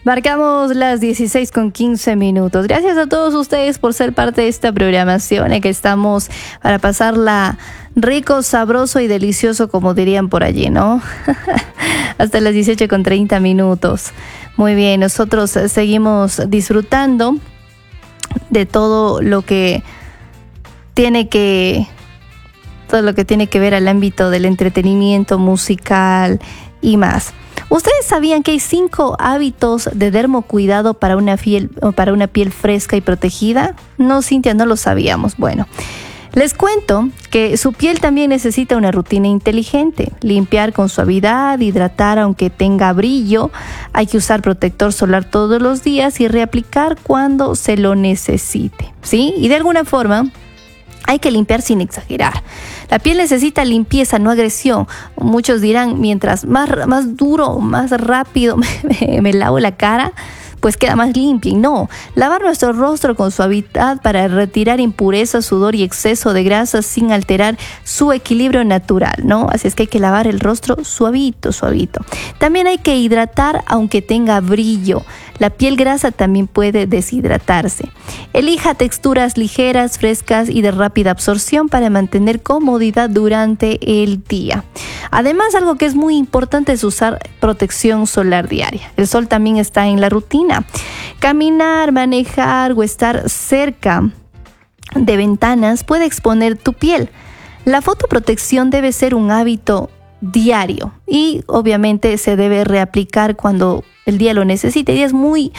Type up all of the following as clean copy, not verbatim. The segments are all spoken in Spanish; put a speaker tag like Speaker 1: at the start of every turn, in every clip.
Speaker 1: Marcamos las 16:15. Gracias a todos ustedes por ser parte de esta programación en que estamos para pasarla rico, sabroso y delicioso, como dirían por allí, ¿no? Hasta las 18:30. Muy bien, nosotros seguimos disfrutando de todo lo que tiene que ver al ámbito del entretenimiento musical y más. ¿Ustedes sabían que hay 5 hábitos de dermocuidado para una piel fresca y protegida? No, Cintia, no lo sabíamos. Bueno, les cuento que su piel también necesita una rutina inteligente. Limpiar con suavidad, hidratar aunque tenga brillo. Hay que usar protector solar todos los días y reaplicar cuando se lo necesite, ¿sí? Y de alguna forma hay que limpiar sin exagerar. La piel necesita limpieza, no agresión. Muchos dirán, mientras más duro, más rápido me lavo la cara, pues queda más limpia. Y no, lavar nuestro rostro con suavidad para retirar impurezas, sudor y exceso de grasa sin alterar su equilibrio natural, ¿no? Así es que hay que lavar el rostro suavito. También hay que hidratar aunque tenga brillo. La piel grasa también puede deshidratarse. Elija texturas ligeras, frescas y de rápida absorción para mantener comodidad durante el día. Además, algo que es muy importante es usar protección solar diaria. El sol también está en la rutina. Caminar, manejar o estar cerca de ventanas puede exponer tu piel. La fotoprotección debe ser un hábito diario y obviamente se debe reaplicar cuando el día lo necesite. Días muy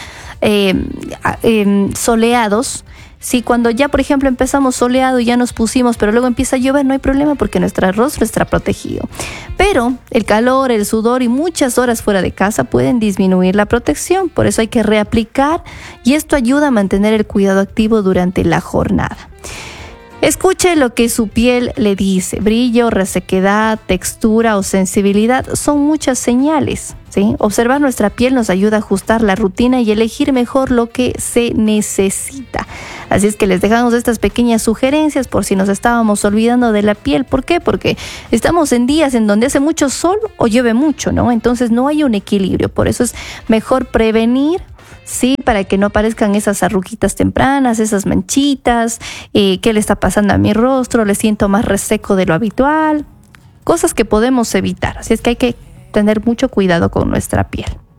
Speaker 1: soleados, si cuando ya por ejemplo empezamos soleado y ya nos pusimos, pero luego empieza a llover, no hay problema porque nuestro rostro está protegido. Pero el calor, el sudor y muchas horas fuera de casa pueden disminuir la protección, por eso hay que reaplicar y esto ayuda a mantener el cuidado activo durante la jornada. Escuche lo que su piel le dice. Brillo, resequedad, textura o sensibilidad son muchas señales, ¿sí? Observar nuestra piel nos ayuda a ajustar la rutina y elegir mejor lo que se necesita. Así es que les dejamos estas pequeñas sugerencias por si nos estábamos olvidando de la piel. ¿Por qué? Porque estamos en días en donde hace mucho sol o llueve mucho, ¿no? Entonces no hay un equilibrio. Por eso es mejor prevenir, sí, para que no aparezcan esas arruguitas tempranas, esas manchitas, qué le está pasando a mi rostro, le siento más reseco de lo habitual, cosas que podemos evitar. Así es que hay que tener mucho cuidado con nuestra piel.